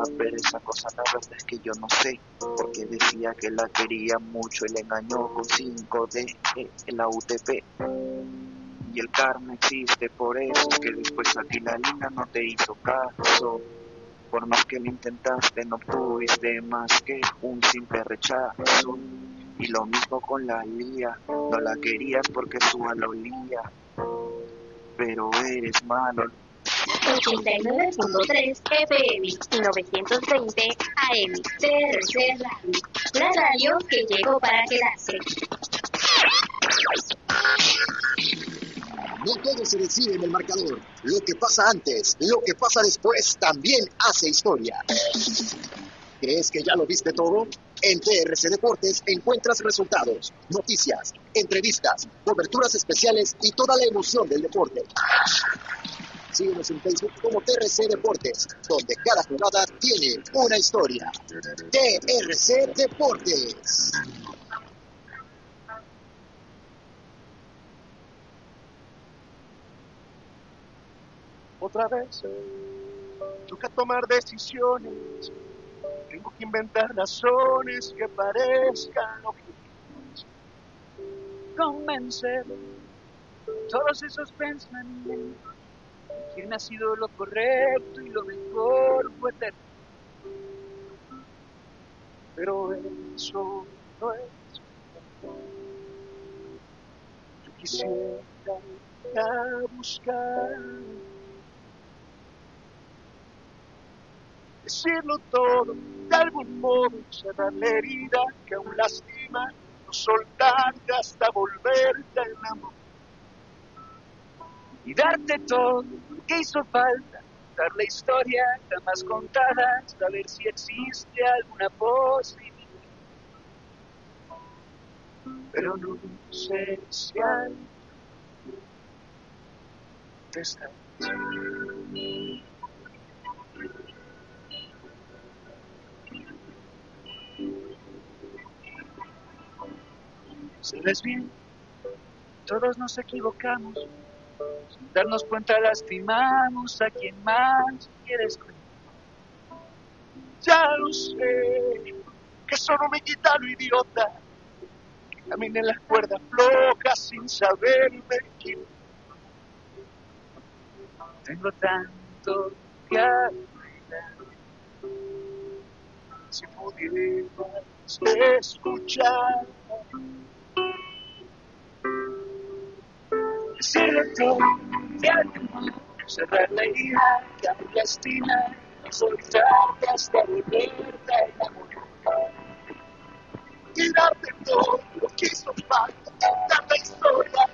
pero esa cosa la verdad es que yo no sé, porque decía que la quería mucho y le engañó con 5D en la UTP. Y el karma existe, por eso es que después a ti la linda no te hizo caso. Por más que lo intentaste, no obtuviste más que un simple rechazo. Y lo mismo con la Lía, no la querías porque su ala olía, pero eres malo. 89.3 FM y 920 AM, TRC Radio, la radio que llegó para quedarse. No todo se decide en el marcador. Lo que pasa antes, lo que pasa después, también hace historia. ¿Crees que ya lo viste todo? En TRC Deportes encuentras resultados, noticias, entrevistas, coberturas especiales y toda la emoción del deporte. Síguenos en Facebook como TRC Deportes, donde cada jugada tiene una historia. TRC Deportes. Otra vez toca tomar decisiones. Tengo que inventar razones que parezcan objetivas. Convencer todos esos pensamientos quién ha sido lo correcto y lo mejor fue eterno. Pero eso no es. Yo quisiera ir a buscar, decirlo todo, de algún modo, cerrar la herida que aún lastima, no soltarte hasta volverte a enamorar. Y darte todo lo que hizo falta, dar la historia jamás contada, saber si existe alguna posibilidad. Pero no sé si hay esta. ¿Sabes bien? Todos nos equivocamos. Sin darnos cuenta lastimamos a quien más quieres con. Ya lo sé, que eso no me quita lo idiota. Que camine en las cuerdas flojas sin saberme quién. Tengo tanto que arreglar. Si pudieras escuchar, decirle todo de algún modo, cerrar la herida que aún lastima, no soltarte hasta volverte a enamorar. Y darte todo lo que hizo falta, dar la historia